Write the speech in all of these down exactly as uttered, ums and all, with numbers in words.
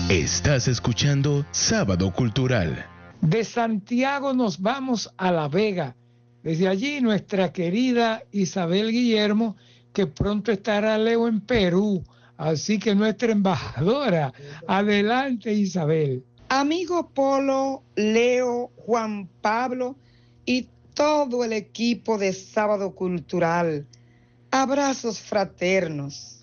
Estás escuchando Sábado Cultural. De Santiago nos vamos a La Vega. Desde allí nuestra querida Isabel Guillermo, que pronto estará, Leo, en Perú. Así que nuestra embajadora. Adelante, Isabel. Amigo Polo, Leo, Juan Pablo y todo el equipo de Sábado Cultural. Abrazos fraternos.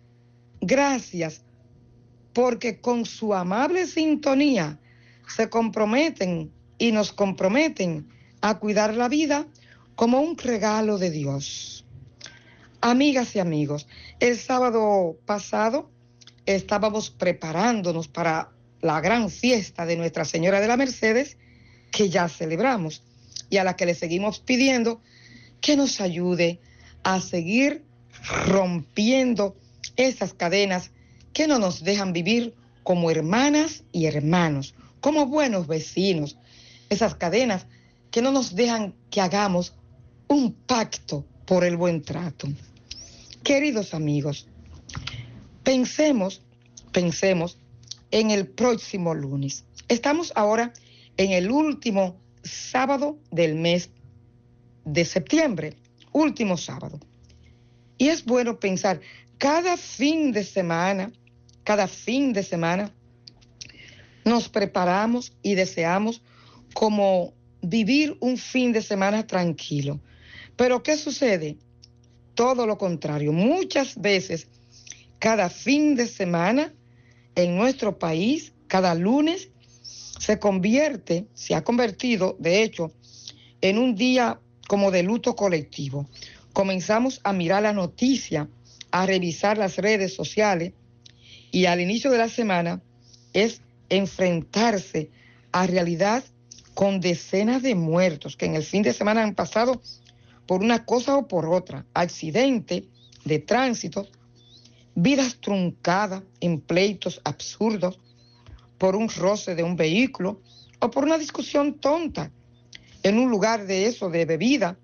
Gracias, porque con su amable sintonía se comprometen y nos comprometen a cuidar la vida como un regalo de Dios. Amigas y amigos, el sábado pasado estábamos preparándonos para la gran fiesta de Nuestra Señora de la Mercedes, que ya celebramos y a la que le seguimos pidiendo que nos ayude a seguir rompiendo esas cadenas que no nos dejan vivir como hermanas y hermanos, como buenos vecinos, esas cadenas que no nos dejan que hagamos un pacto por el buen trato. Queridos amigos, pensemos, pensemos en el próximo lunes. Estamos ahora en el último sábado del mes de septiembre, último sábado. Y es bueno pensar, cada fin de semana, cada fin de semana, nos preparamos y deseamos como vivir un fin de semana tranquilo. Pero ¿qué sucede? Todo lo contrario. Muchas veces, cada fin de semana, en nuestro país, cada lunes, se convierte, se ha convertido, de hecho, en un día como de luto colectivo. Comenzamos a mirar la noticia, a revisar las redes sociales, y al inicio de la semana es enfrentarse a realidad con decenas de muertos que en el fin de semana han pasado por una cosa o por otra, accidente de tránsito, vidas truncadas en pleitos absurdos, por un roce de un vehículo o por una discusión tonta en un lugar de eso, de bebida,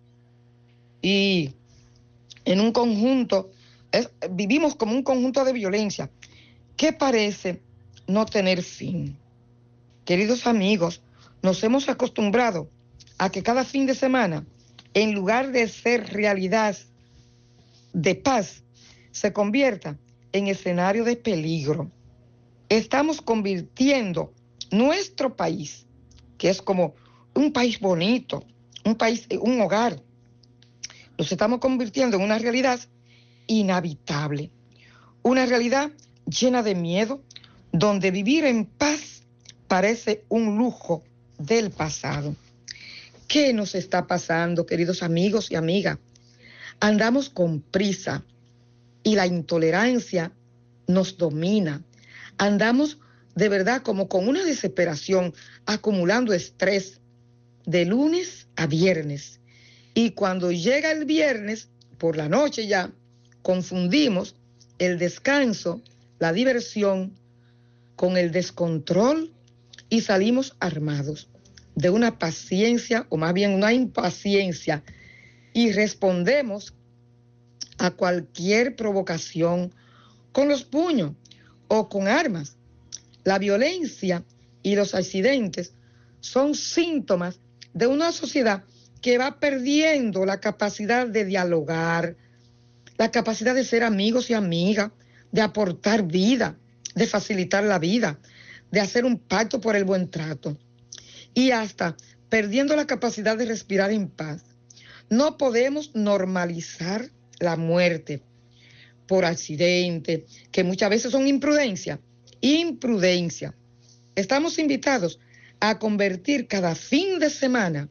y en un conjunto, es, vivimos como un conjunto de violencia que parece no tener fin. Queridos amigos, nos hemos acostumbrado a que cada fin de semana, en lugar de ser realidad de paz, se convierta en escenario de peligro. Estamos convirtiendo nuestro país, que es como un país bonito, un país, un hogar, los estamos convirtiendo en una realidad inhabitable, una realidad llena de miedo, donde vivir en paz parece un lujo del pasado. ¿Qué nos está pasando, queridos amigos y amigas? Andamos con prisa y la intolerancia nos domina. Andamos de verdad como con una desesperación, acumulando estrés de lunes a viernes. Y cuando llega el viernes, por la noche ya, confundimos el descanso, la diversión, con el descontrol y salimos armados de una paciencia, o más bien una impaciencia, y respondemos a cualquier provocación con los puños o con armas. La violencia y los accidentes son síntomas de una sociedad que va perdiendo la capacidad de dialogar, la capacidad de ser amigos y amigas, de aportar vida, de facilitar la vida, de hacer un pacto por el buen trato, y hasta perdiendo la capacidad de respirar en paz. No podemos normalizar la muerte por accidente, que muchas veces son imprudencia, imprudencia. Estamos invitados a convertir cada fin de semana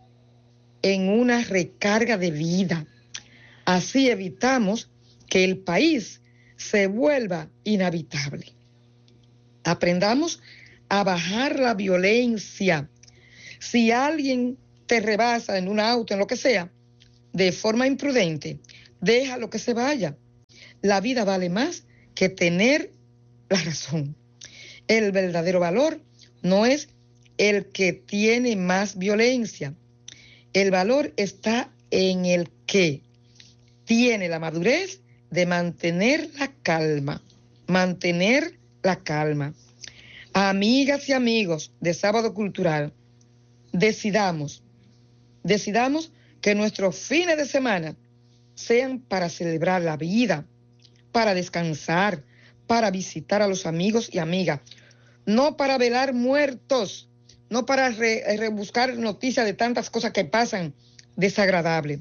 en una recarga de vida. Así evitamos que el país se vuelva inhabitable. Aprendamos a bajar la violencia. Si alguien te rebasa en un auto, en lo que sea, de forma imprudente, déjalo que se vaya. La vida vale más que tener la razón. El verdadero valor no es el que tiene más violencia. El valor está en el que tiene la madurez de mantener la calma, mantener la calma. Amigas y amigos de Sábado Cultural, decidamos, decidamos que nuestros fines de semana sean para celebrar la vida, para descansar, para visitar a los amigos y amigas, no para velar muertos, no para re, rebuscar noticias de tantas cosas que pasan desagradables.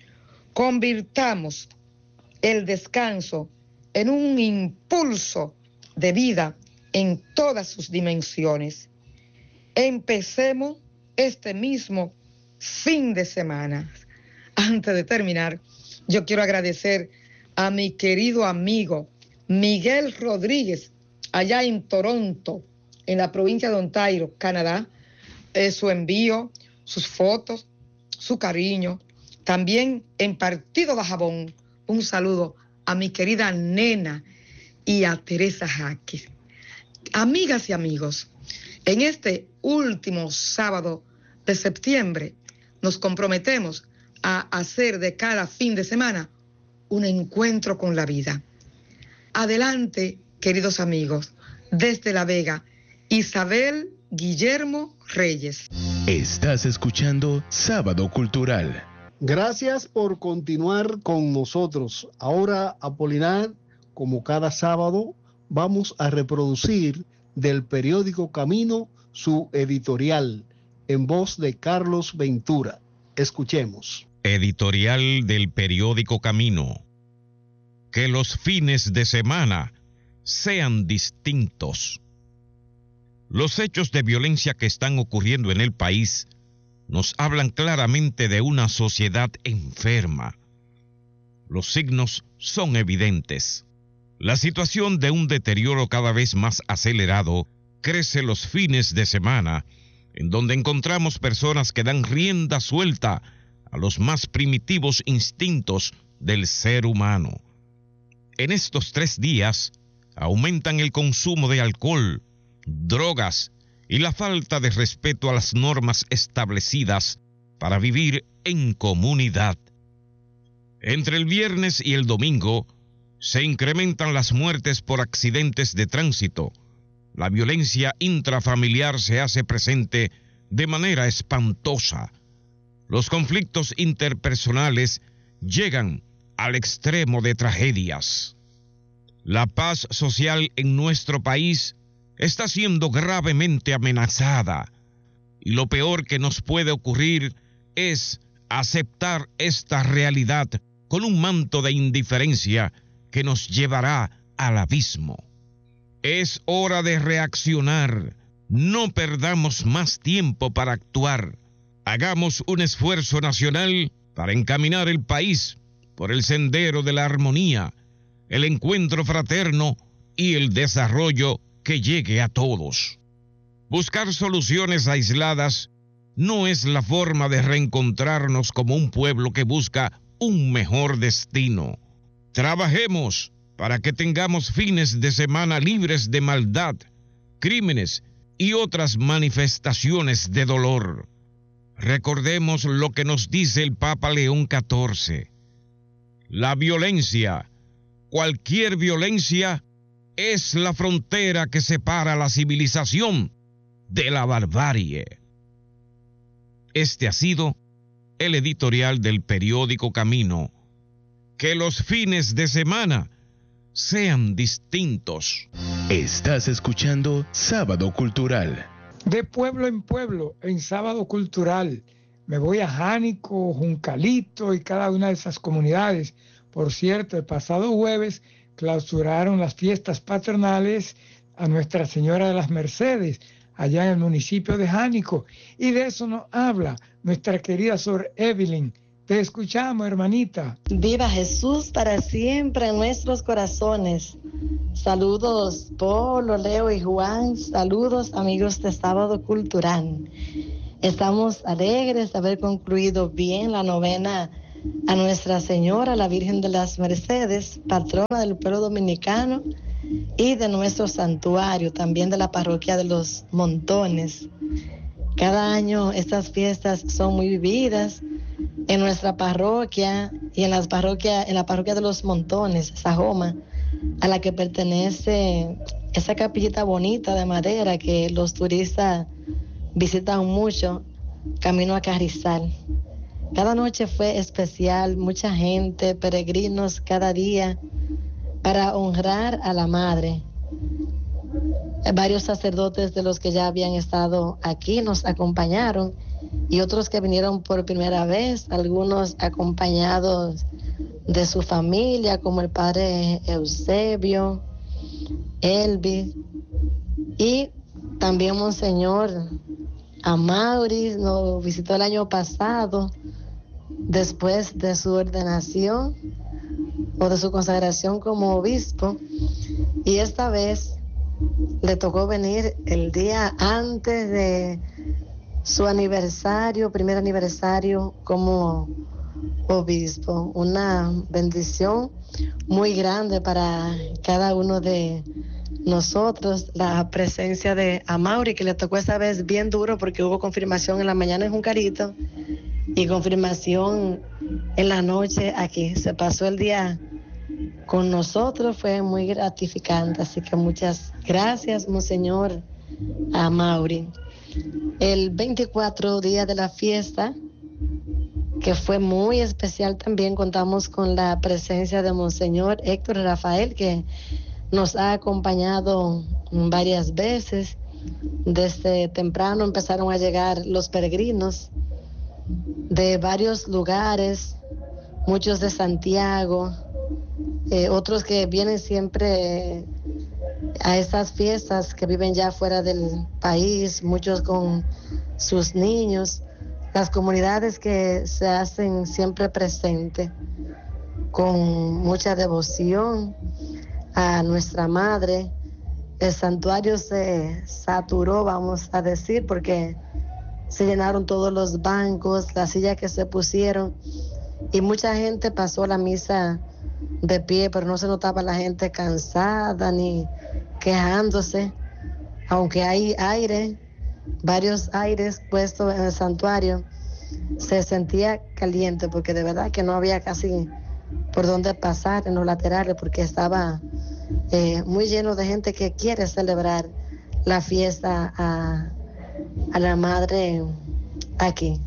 Convirtamos el descanso en un impulso de vida en todas sus dimensiones. Empecemos este mismo fin de semana. Antes de terminar, yo quiero agradecer a mi querido amigo Miguel Rodríguez, allá en Toronto, en la provincia de Ontario, Canadá, eh, su envío, sus fotos, su cariño. También en Partido de Jabón, un saludo a mi querida nena y a Teresa Jaques. Amigas y amigos, en este último sábado de septiembre nos comprometemos a hacer de cada fin de semana un encuentro con la vida. Adelante, queridos amigos, desde La Vega, Isabel Guillermo Reyes. Estás escuchando Sábado Cultural. Gracias por continuar con nosotros. Ahora, Apolinar, como cada sábado, vamos a reproducir del periódico Camino su editorial en voz de Carlos Ventura. Escuchemos. Editorial del periódico Camino. Que los fines de semana sean distintos. Los hechos de violencia que están ocurriendo en el país nos hablan claramente de una sociedad enferma. Los signos son evidentes. La situación de un deterioro cada vez más acelerado crece los fines de semana, en donde encontramos personas que dan rienda suelta a los más primitivos instintos del ser humano. En estos tres días aumentan el consumo de alcohol, drogas y la falta de respeto a las normas establecidas para vivir en comunidad. Entre el viernes y el domingo se incrementan las muertes por accidentes de tránsito. La violencia intrafamiliar se hace presente de manera espantosa. Los conflictos interpersonales llegan al extremo de tragedias. La paz social en nuestro país está siendo gravemente amenazada, y lo peor que nos puede ocurrir es aceptar esta realidad con un manto de indiferencia que nos llevará al abismo. Es hora de reaccionar. No perdamos más tiempo para actuar. Hagamos un esfuerzo nacional para encaminar el país por el sendero de la armonía, el encuentro fraterno y el desarrollo que llegue a todos. Buscar soluciones aisladas no es la forma de reencontrarnos como un pueblo que busca un mejor destino. Trabajemos para que tengamos fines de semana libres de maldad, crímenes y otras manifestaciones de dolor. Recordemos lo que nos dice el Papa León catorce. La violencia, cualquier violencia, es la frontera que separa la civilización de la barbarie. Este ha sido el editorial del periódico Camino. Que los fines de semana sean distintos. Estás escuchando Sábado Cultural. De pueblo en pueblo, en Sábado Cultural, me voy a Jánico, Juncalito y cada una de esas comunidades. Por cierto, el pasado jueves clausuraron las fiestas patronales a Nuestra Señora de las Mercedes, allá en el municipio de Jánico. Y de eso nos habla nuestra querida Sor Evelyn. Te escuchamos, hermanita. Viva Jesús para siempre en nuestros corazones. Saludos, Polo, Leo y Juan. Saludos, amigos de Sábado Cultural. Estamos alegres de haber concluido bien la novena a Nuestra Señora, la Virgen de las Mercedes, patrona del pueblo dominicano y de nuestro santuario, también de la parroquia de los Montones. Cada año estas fiestas son muy vividas en nuestra parroquia y en las parroquias, en la parroquia de los Montones, Sajoma, a la que pertenece esa capillita bonita de madera que los turistas visitan mucho, camino a Carrizal. Cada noche fue especial, mucha gente, peregrinos cada día para honrar a la Madre. Varios sacerdotes de los que ya habían estado aquí nos acompañaron y otros que vinieron por primera vez, algunos acompañados de su familia, como el padre Eusebio, Elvis, y también Monseñor Amaury nos visitó el año pasado, después de su ordenación o de su consagración como obispo, y esta vez le tocó venir el día antes de su aniversario, primer aniversario como obispo. Una bendición muy grande para cada uno de nosotros, la presencia de Amaury, que le tocó esta vez bien duro porque hubo confirmación en la mañana en Juncarito y confirmación en la noche aquí. Se pasó el día con nosotros, fue muy gratificante, así que muchas gracias, Monseñor Amaury. El veinticuatro día de la fiesta, que fue muy especial también, contamos con la presencia de Monseñor Héctor Rafael, que nos ha acompañado varias veces. Desde temprano empezaron a llegar los peregrinos de varios lugares, muchos de Santiago, eh, otros que vienen siempre a estas fiestas, que viven ya fuera del país, muchos con sus niños, las comunidades que se hacen siempre presentes con mucha devoción a nuestra Madre. El santuario se saturó, vamos a decir, porque se llenaron todos los bancos, las sillas que se pusieron, y mucha gente pasó la misa de pie, pero no se notaba la gente cansada ni quejándose, aunque hay aire, varios aires puestos en el santuario. Se sentía caliente porque de verdad que no había casi por dónde pasar en los laterales, porque estaba eh, muy lleno de gente que quiere celebrar la fiesta a, a la Madre aquí.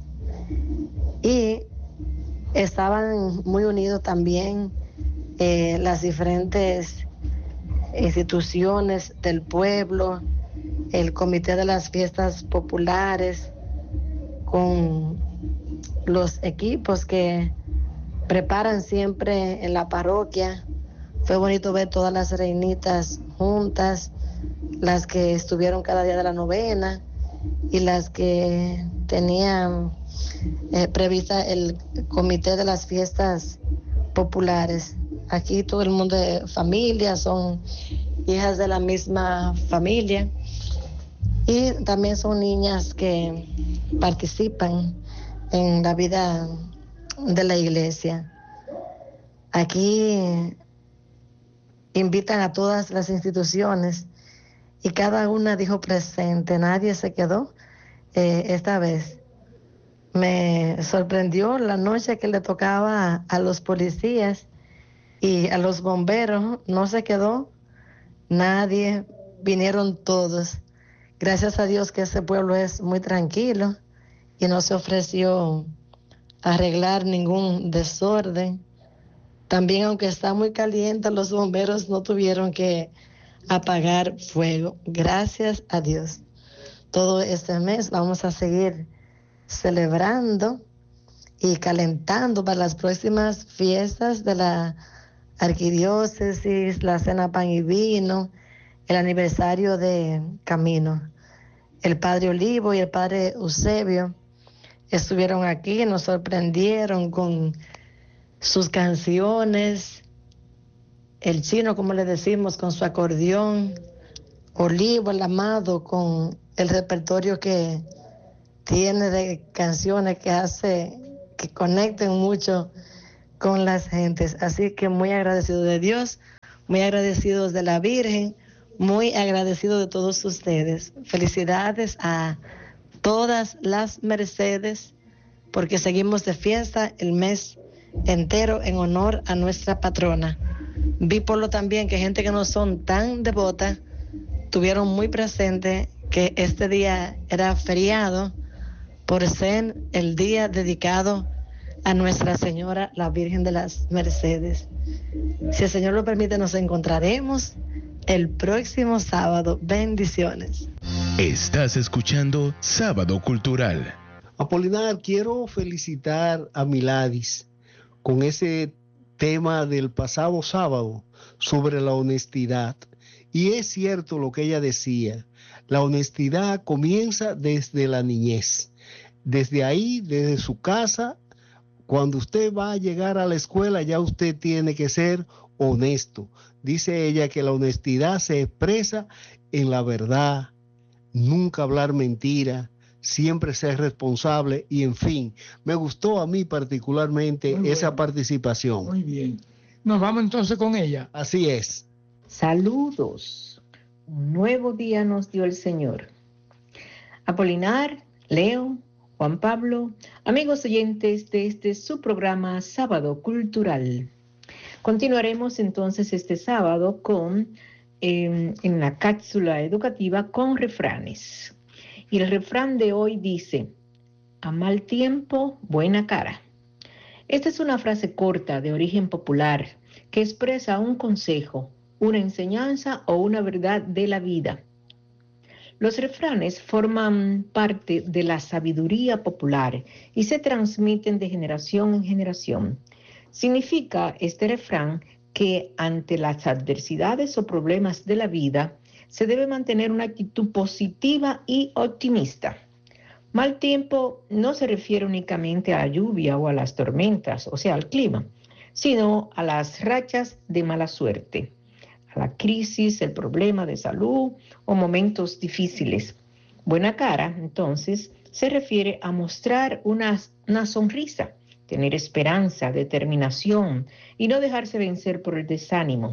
Y estaban muy unidos también eh, las diferentes instituciones del pueblo, el comité de las fiestas populares, con los equipos que preparan siempre en la parroquia. Fue bonito ver todas las reinitas juntas, las que estuvieron cada día de la novena y las que tenían eh, prevista el comité de las fiestas populares. Aquí todo el mundo de familia, son hijas de la misma familia, y también son niñas que participan en la vida de la iglesia. Aquí invitan a todas las instituciones y cada una dijo presente, nadie se quedó eh, esta vez. Me sorprendió la noche que le tocaba a los policías y a los bomberos, no se quedó nadie, vinieron todos. Gracias a Dios que ese pueblo es muy tranquilo y no se ofreció arreglar ningún desorden. También, aunque está muy caliente, los bomberos no tuvieron que apagar fuego. Gracias a Dios. Todo este mes vamos a seguir celebrando y calentando para las próximas fiestas de la arquidiócesis, la cena pan y vino, el aniversario de Camino. El padre Olivo y el padre Eusebio estuvieron aquí, nos sorprendieron con sus canciones, el chino, como le decimos, con su acordeón, Olivo, el amado, con el repertorio que tiene de canciones que hace que conecten mucho con las gentes. Así que muy agradecido de Dios, muy agradecidos de la Virgen, muy agradecido de todos ustedes. Felicidades a todas las Mercedes, porque seguimos de fiesta el mes entero en honor a nuestra patrona. Vi por lo también que gente que no son tan devotas tuvieron muy presente que este día era feriado por ser el día dedicado a Nuestra Señora, la Virgen de las Mercedes. Si el Señor lo permite, nos encontraremos el próximo sábado. Bendiciones. Estás escuchando Sábado Cultural. Apolinar, quiero felicitar a Miladis con ese tema del pasado sábado sobre la honestidad. Y es cierto lo que ella decía, la honestidad comienza desde la niñez. Desde ahí, desde su casa, cuando usted va a llegar a la escuela, ya usted tiene que ser honesto. Dice ella que la honestidad se expresa en la verdad, nunca hablar mentira, siempre ser responsable y, en fin, me gustó a mí particularmente Muy esa bueno. participación. Muy bien. Nos vamos entonces con ella. Así es. Saludos. Un nuevo día nos dio el Señor. Apolinar, Leo, Juan Pablo, amigos oyentes de este su programa Sábado Cultural. Continuaremos entonces este sábado con eh, en la cápsula educativa con refranes. Y el refrán de hoy dice: a mal tiempo, buena cara. Esta es una frase corta de origen popular que expresa un consejo, una enseñanza o una verdad de la vida. Los refranes forman parte de la sabiduría popular y se transmiten de generación en generación. Significa este refrán que ante las adversidades o problemas de la vida se debe mantener una actitud positiva y optimista. Mal tiempo no se refiere únicamente a la lluvia o a las tormentas, o sea, al clima, sino a las rachas de mala suerte, a la crisis, el problema de salud o momentos difíciles. Buena cara, entonces, se refiere a mostrar una, una sonrisa, tener esperanza, determinación y no dejarse vencer por el desánimo.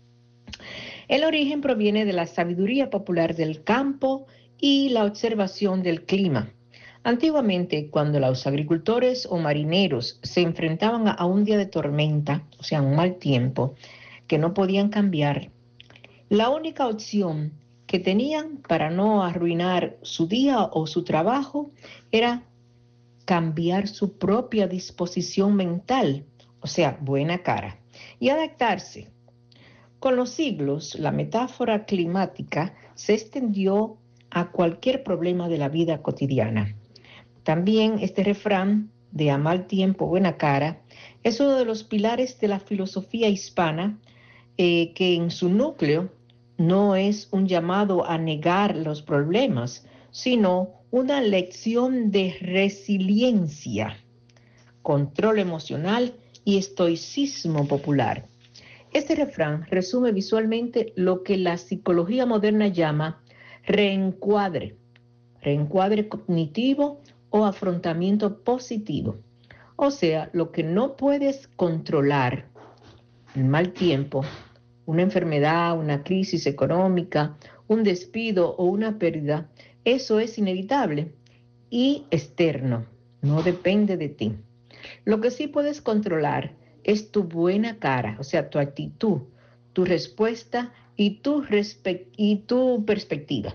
El origen proviene de la sabiduría popular del campo y la observación del clima. Antiguamente, cuando los agricultores o marineros se enfrentaban a un día de tormenta, o sea, un mal tiempo, que no podían cambiar, la única opción que tenían para no arruinar su día o su trabajo era cambiar su propia disposición mental, o sea, buena cara, y adaptarse. Con los siglos, la metáfora climática se extendió a cualquier problema de la vida cotidiana. También este refrán de a mal tiempo, buena cara, es uno de los pilares de la filosofía hispana, eh, que en su núcleo no es un llamado a negar los problemas, sino una lección de resiliencia, control emocional y estoicismo popular. Este refrán resume visualmente lo que la psicología moderna llama reencuadre, reencuadre cognitivo o afrontamiento positivo. O sea, lo que no puedes controlar, el mal tiempo, una enfermedad, una crisis económica, un despido o una pérdida, eso es inevitable y externo, no depende de ti. Lo que sí puedes controlar es tu buena cara, o sea, tu actitud, tu respuesta y tu, respe- y tu perspectiva.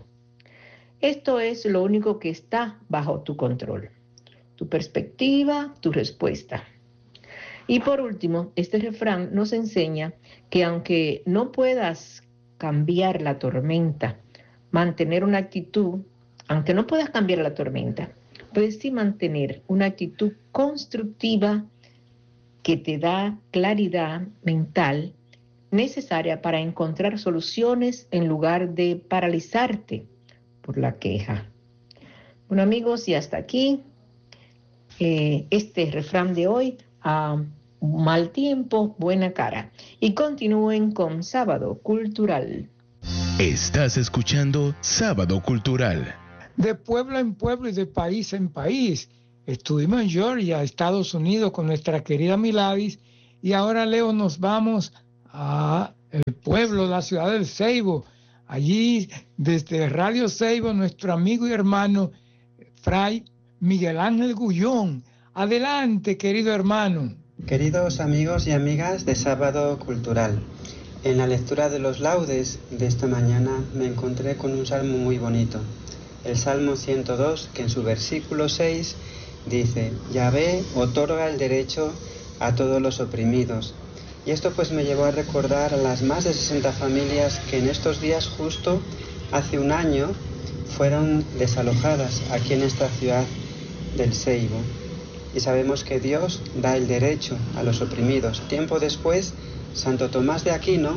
Esto es lo único que está bajo tu control. Tu perspectiva, tu respuesta. Y por último, este refrán nos enseña que aunque no puedas cambiar la tormenta, mantener una actitud, aunque no puedas cambiar la tormenta, puedes sí mantener una actitud constructiva que te da claridad mental necesaria para encontrar soluciones en lugar de paralizarte por la queja. Bueno, amigos, y hasta aquí eh, este refrán de hoy, a mal tiempo, buena cara. Y continúen con Sábado Cultural. Estás escuchando Sábado Cultural. De pueblo en pueblo y de país en país. Estuvimos en Georgia, Estados Unidos, con nuestra querida Miladis, y ahora, Leo, nos vamos a el pueblo, la ciudad del Ceibo. Allí, desde Radio Ceibo, nuestro amigo y hermano Fray Miguel Ángel Gullón. Adelante, querido hermano. Queridos amigos y amigas de Sábado Cultural, En la lectura de los laudes de esta mañana me encontré con un salmo muy bonito, el Salmo ciento dos, que en su versículo seis dice: Yahvé otorga el derecho a todos los oprimidos. Y esto pues me llevó a recordar a las más de sesenta familias que en estos días, justo hace un año, fueron desalojadas aquí en esta ciudad del Seibo. Y sabemos que Dios da el derecho a los oprimidos. Tiempo después, Santo Tomás de Aquino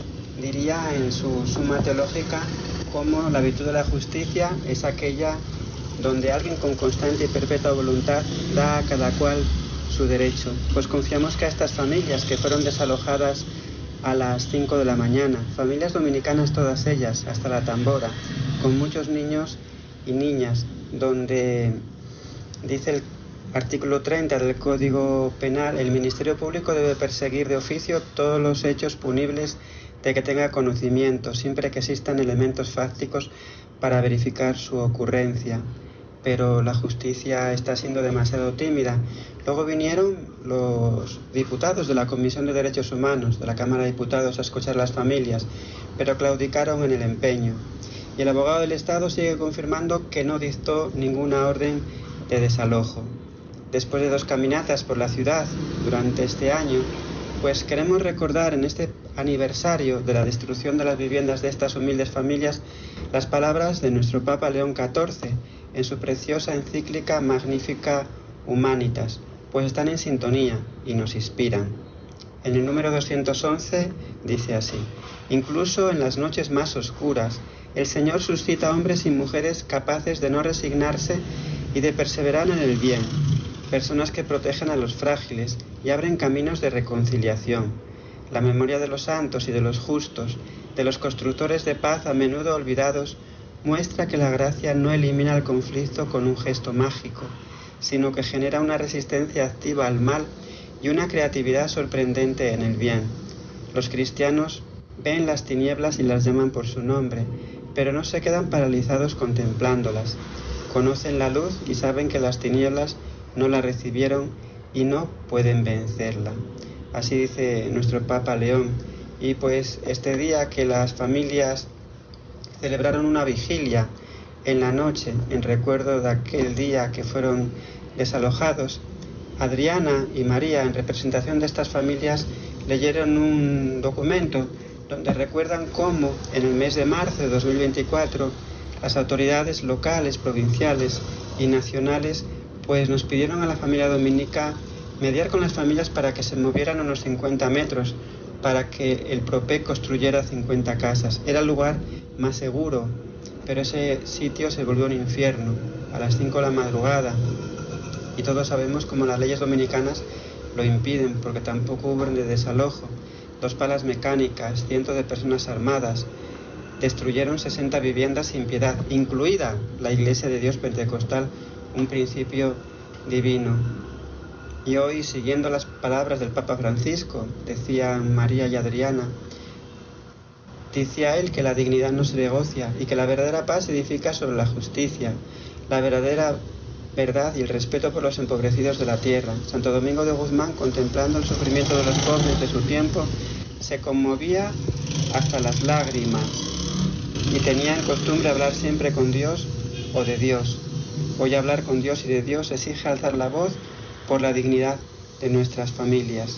diría en su Suma Teológica cómo la virtud de la justicia es aquella donde alguien con constante y perpetua voluntad da a cada cual su derecho. Pues confiamos que a estas familias que fueron desalojadas a las cinco de la mañana, familias dominicanas todas ellas, hasta la tambora, con muchos niños y niñas, donde dice el artículo treinta del Código Penal, el Ministerio Público debe perseguir de oficio todos los hechos punibles de que tenga conocimiento, siempre que existan elementos fácticos para verificar su ocurrencia. Pero la justicia está siendo demasiado tímida. Luego vinieron los diputados de la Comisión de Derechos Humanos de la Cámara de Diputados a escuchar a las familias, pero claudicaron en el empeño. Y el abogado del Estado sigue confirmando que no dictó ninguna orden de desalojo. Después de dos caminatas por la ciudad durante este año, pues queremos recordar en este aniversario de la destrucción de las viviendas de estas humildes familias las palabras de nuestro Papa León catorce en su preciosa encíclica Magnificat Humanitas, pues están en sintonía y nos inspiran. En el número doscientos once dice así: incluso en las noches más oscuras, el Señor suscita hombres y mujeres capaces de no resignarse y de perseverar en el bien, personas que protegen a los frágiles y abren caminos de reconciliación. La memoria de los santos y de los justos, de los constructores de paz a menudo olvidados, muestra que la gracia no elimina el conflicto con un gesto mágico, sino que genera una resistencia activa al mal y una creatividad sorprendente en el bien. Los cristianos ven las tinieblas y las llaman por su nombre, pero no se quedan paralizados contemplándolas. Conocen la luz y saben que las tinieblas no la recibieron y no pueden vencerla. Así dice nuestro Papa León. Y pues este día que las familias celebraron una vigilia en la noche en recuerdo de aquel día que fueron desalojados, Adriana y María, en representación de estas familias, leyeron un documento donde recuerdan cómo en el mes de marzo de dos mil veinticuatro las autoridades locales, provinciales y nacionales pues nos pidieron a la familia dominica mediar con las familias para que se movieran unos cincuenta metros para que el Propé construyera cincuenta casas. Era el lugar más seguro, pero ese sitio se volvió un infierno a las cinco de la madrugada. Y todos sabemos cómo las leyes dominicanas lo impiden, porque tampoco hubo orden de desalojo. Dos palas mecánicas, cientos de personas armadas, destruyeron sesenta viviendas sin piedad, incluida la Iglesia de Dios Pentecostal, un principio divino. Y hoy, siguiendo las palabras del Papa Francisco, decía María y Adriana, decía él que la dignidad no se negocia y que la verdadera paz se edifica sobre la justicia, la verdadera verdad y el respeto por los empobrecidos de la tierra. Santo Domingo de Guzmán, contemplando el sufrimiento de los pobres de su tiempo, se conmovía hasta las lágrimas y tenía en costumbre hablar siempre con Dios o de Dios. Hoy hablar con Dios y de Dios exige alzar la voz por la dignidad de nuestras familias.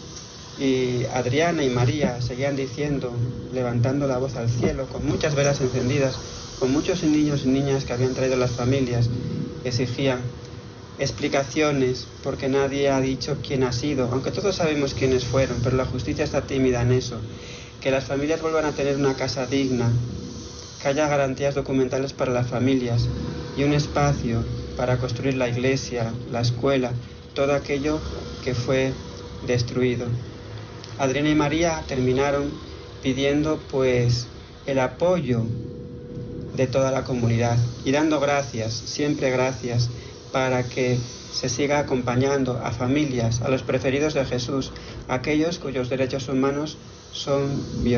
Y Adriana y María seguían diciendo, levantando la voz al cielo, con muchas velas encendidas, con muchos niños y niñas que habían traído las familias, exigían explicaciones, porque nadie ha dicho quién ha sido, aunque todos sabemos quiénes fueron, pero la justicia está tímida en eso. Que las familias vuelvan a tener una casa digna, que haya garantías documentales para las familias y un espacio para construir la iglesia, la escuela, todo aquello que fue destruido. Adriana y María terminaron pidiendo pues el apoyo de toda la comunidad y dando gracias, siempre gracias, para que se siga acompañando a familias, a los preferidos de Jesús, aquellos cuyos derechos humanos son violados.